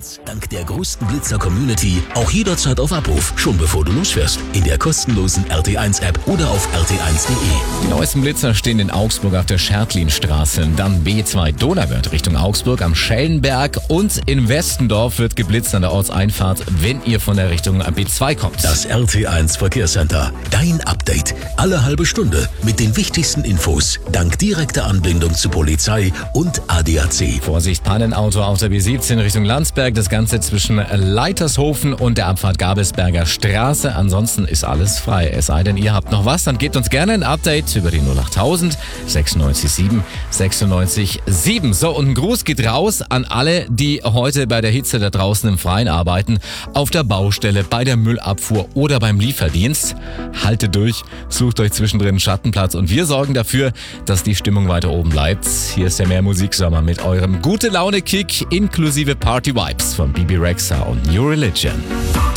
1. Dank der größten Blitzer-Community auch jederzeit auf Abruf, schon bevor du losfährst. In der kostenlosen RT1-App oder auf rt1.de. Die neuesten Blitzer stehen in Augsburg auf der Schertlinstraße, dann B2 Donauwörth Richtung Augsburg am Schellenberg und in Westendorf wird geblitzt an der Ortseinfahrt, wenn ihr von der Richtung B2 kommt. Das RT1 Verkehrscenter. Dein Update. Alle halbe Stunde mit den wichtigsten Infos. Dank direkter Anbindung zu Polizei und ADAC. Vorsicht, Pannenauto auf der B17 Richtung Landsberg. Das Ganze zwischen Leitershofen und der Abfahrt Gabelsberger Straße. Ansonsten ist alles frei. Es sei denn, ihr habt noch was, dann gebt uns gerne ein Update über die 08000 96 96 7. So, und ein Gruß geht raus an alle, die heute bei der Hitze da draußen im Freien arbeiten, auf der Baustelle, bei der Müllabfuhr oder beim Lieferdienst. Haltet durch, sucht euch zwischendrin einen Schattenplatz und wir sorgen dafür, dass die Stimmung weiter oben bleibt. Hier ist der Mehrmusiksommer mit eurem Gute-Laune-Kick inklusive Party-Vibes von Bibi Rexha und New Religion.